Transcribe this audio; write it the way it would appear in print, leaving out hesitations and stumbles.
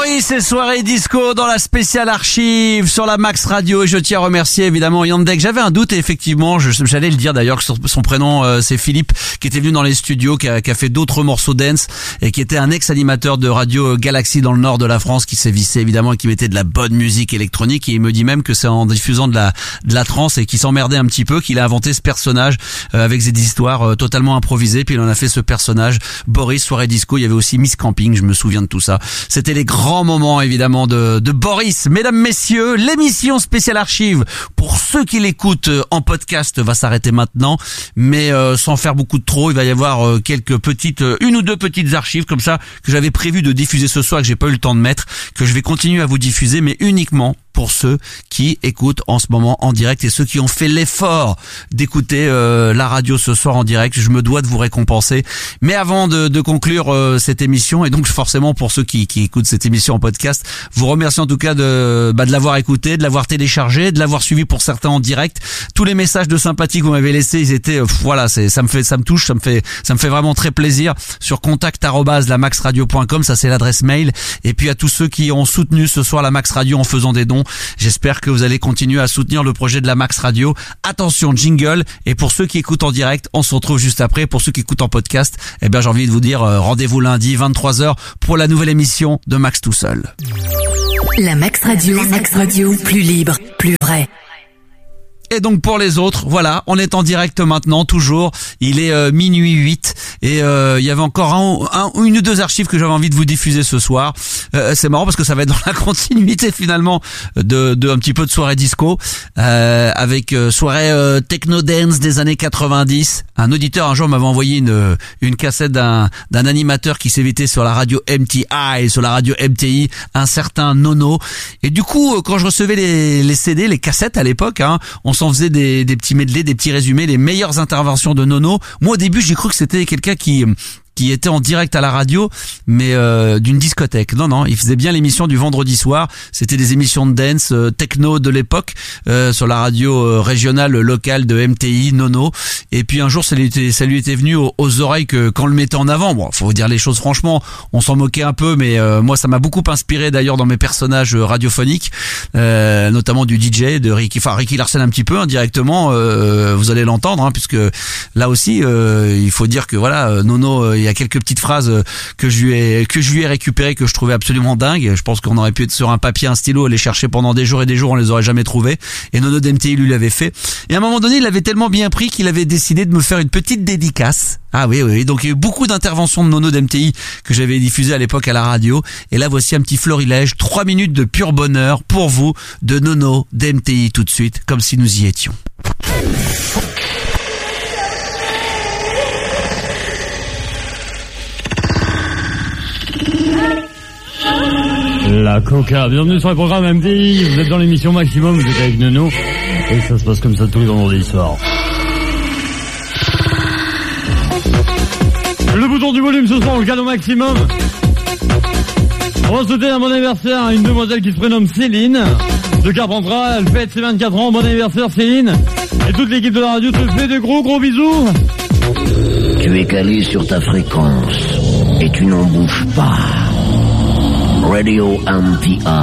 Boris et soirée disco dans la spéciale archive sur la Max Radio, et je tiens à remercier évidemment Yandek. J'avais un doute et effectivement j'allais le dire d'ailleurs que son prénom c'est Philippe, qui était venu dans les studios, qui a fait d'autres morceaux dance et qui était un ex-animateur de Radio Galaxy dans le nord de la France, qui s'est vissé évidemment et qui mettait de la bonne musique électronique, et il me dit même que c'est en diffusant de la trance et qui s'emmerdait un petit peu qu'il a inventé ce personnage avec des histoires totalement improvisées, puis il en a fait ce personnage Boris soirée disco. Il y avait aussi Miss Camping, je me souviens de tout ça. C'était les grands moments évidemment de Boris. Mesdames, messieurs, l'émission spéciale archive pour ceux qui l'écoutent en podcast va s'arrêter maintenant, mais sans faire beaucoup de trop, il va y avoir une ou deux petites archives comme ça que j'avais prévu de diffuser ce soir, que j'ai pas eu le temps de mettre, que je vais continuer à vous diffuser, mais uniquement pour ceux qui écoutent en ce moment en direct et ceux qui ont fait l'effort d'écouter la radio ce soir en direct. Je me dois de vous récompenser. Mais avant de conclure cette émission, et donc forcément pour ceux qui écoutent cette émission en podcast, vous remercie en tout cas de l'avoir écouté, de l'avoir téléchargé, de l'avoir suivi pour certains en direct. Tous les messages de sympathie que vous m'avez laissés, ils étaient ça me touche, ça me fait vraiment très plaisir. Sur contact@lamaxradio.com, ça c'est l'adresse mail. Et puis à tous ceux qui ont soutenu ce soir la Max Radio en faisant des dons, j'espère que vous allez continuer à soutenir le projet de la Max Radio. Attention, jingle. Et pour ceux qui écoutent en direct, on se retrouve juste après. Pour ceux qui écoutent en podcast, j'ai envie de vous dire rendez-vous lundi 23h pour la nouvelle émission de Max tout seul. La Max Radio, plus libre, plus vrai. Et donc pour les autres, voilà, on est en direct maintenant, toujours. Il est minuit 8 et il y avait encore une ou deux archives que j'avais envie de vous diffuser ce soir. C'est marrant parce que ça va être dans la continuité finalement de un petit peu de soirée disco, avec soirée techno dance des années 90. Un auditeur un jour m'avait envoyé une cassette d'un animateur qui s'évitait sur la radio MTI, sur la radio MTI, un certain Nono. Et du coup, quand je recevais les CD, les cassettes à l'époque, on s'en faisait des petits medley, des petits résumés, les meilleures interventions de Nono. Moi au début j'ai cru que c'était quelqu'un qui était en direct à la radio, mais d'une discothèque. Non, il faisait bien l'émission du vendredi soir. C'était des émissions de dance techno de l'époque sur la radio régionale locale de MTI, Nono. Et puis un jour, ça lui était venu aux oreilles que quand on le mettait en avant. Bon, faut vous dire les choses franchement, on s'en moquait un peu, mais moi ça m'a beaucoup inspiré d'ailleurs dans mes personnages radiophoniques, notamment du DJ de Ricky Larsen un petit peu indirectement. Vous allez l'entendre, puisque là aussi, il faut dire que voilà, Nono. Il y a quelques petites phrases que je lui ai récupérées, que je trouvais absolument dingues. Je pense qu'on aurait pu être sur un papier, un stylo, les chercher pendant des jours et des jours, on les aurait jamais trouvés. Et Nono d'MTI lui l'avait fait. Et à un moment donné, il avait tellement bien pris qu'il avait décidé de me faire une petite dédicace. Ah oui. Donc il y a eu beaucoup d'interventions de Nono d'MTI que j'avais diffusées à l'époque à la radio. Et là, voici un petit florilège, 3 minutes de pur bonheur pour vous de Nono d'MTI tout de suite, comme si nous y étions. La Coca, bienvenue sur le programme MTI, vous êtes dans l'émission Maximum, vous êtes avec Nono, et ça se passe comme ça tous les vendredis soirs. Le bouton du volume ce soir, le cadeau Maximum. On va souhaiter un bon anniversaire à une demoiselle qui se prénomme Céline, de Carpentras, elle fête ses 24 ans, bon anniversaire Céline, et toute l'équipe de la radio te fait de gros bisous. Tu es calé sur ta fréquence, et tu n'en bouges pas. Radio MTI.